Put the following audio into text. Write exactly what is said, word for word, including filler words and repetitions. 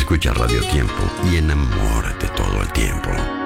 Escucha Radio Tiempo y enamórate todo el tiempo.